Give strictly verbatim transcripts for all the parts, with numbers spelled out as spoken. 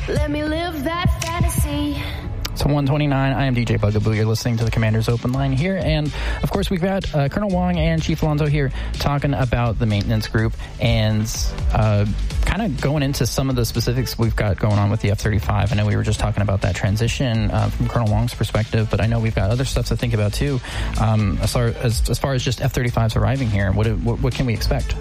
Let me live that fantasy. So one twenty-nine, I am D J Bugaboo. You're listening to the Commander's Open Line here. And, of course, we've got uh, Colonel Wong and Chief Alonso here talking about the maintenance group and uh, kind of going into some of the specifics we've got going on with the F thirty-five. I know we were just talking about that transition uh, from Colonel Wong's perspective, but I know we've got other stuff to think about, too. Um, as, far as, as far as just F thirty-fives arriving here, what, what, what can we expect?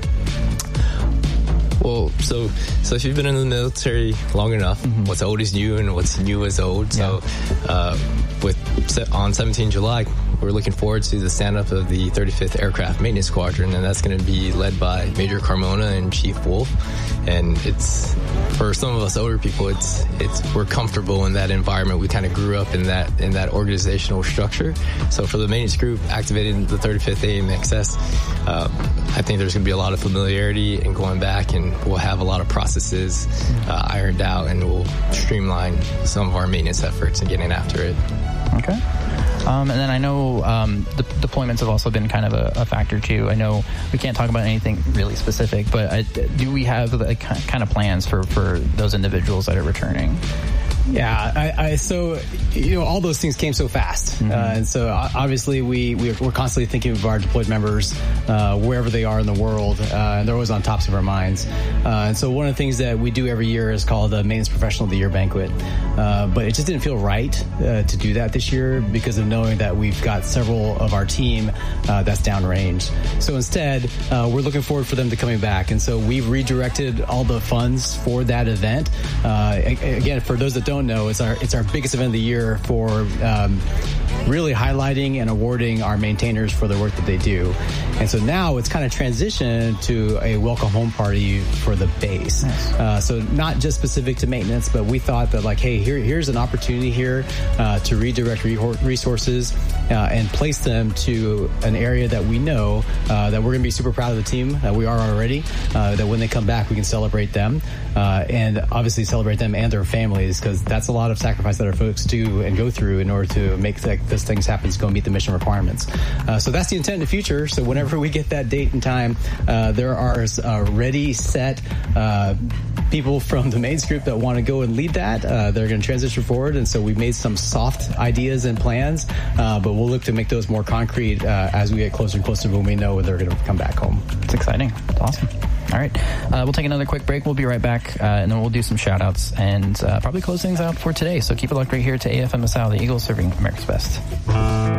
Well, so so if you've been in the military long enough, mm-hmm. what's old is new and what's new is old. So uh, with on seventeenth of July, we're looking forward to the stand-up of the thirty-fifth Aircraft Maintenance Squadron, and that's going to be led by Major Carmona and Chief Wolf. And it's, for some of us older people, it's it's we're comfortable in that environment. We kind of grew up in that in that organizational structure. So for the maintenance group activating the thirty-fifth A M X S, uh, I think there's going to be a lot of familiarity and going back, and we'll have a lot of processes uh, ironed out, and we'll streamline some of our maintenance efforts and getting after it. Okay. Um, and then I know um, the deployments have also been kind of a, a factor too. I know we can't talk about anything really specific, but I, do we have the kind of plans for, for those individuals that are returning? Yeah, I, I so you know all those things came so fast, mm-hmm. uh, and so obviously we we're constantly thinking of our deployed members uh, wherever they are in the world, uh, and they're always on tops of our minds. Uh, and so one of the things that we do every year is called the Maintenance Professional of the Year banquet, uh, but it just didn't feel right uh, to do that this year because of knowing that we've got several of our team uh, that's downrange. So instead, uh, we're looking forward for them to coming back, and so we've redirected all the funds for that event. Uh, again, for those that don't know, it's our it's our biggest event of the year for um, really highlighting and awarding our maintainers for the work that they do. And so now it's kind of transitioned to a welcome home party for the base. Nice. Uh, so not just specific to maintenance, but we thought that like, hey, here here's an opportunity here uh, to redirect re- resources uh, and place them to an area that we know uh, that we're going to be super proud of the team that we are already. Uh, that when they come back, we can celebrate them uh, and obviously celebrate them and their families, because that's a lot of sacrifice that our folks do and go through in order to make the, those things happen to go meet the mission requirements. Uh, so that's the intent in the future. So whenever we get that date and time, uh, there are uh, ready, set uh, people from the mains group that want to go and lead that. Uh, they're going to transition forward, and so we've made some soft ideas and plans, uh, but we'll look to make those more concrete uh, as we get closer and closer when we know when they're going to come back home. It's exciting. It's awesome. All right. Uh, we'll take another quick break. We'll be right back, uh, and then we'll do some shout-outs and uh, probably close things out for today. So keep it locked right here to A F M S L, the Eagles serving America's best.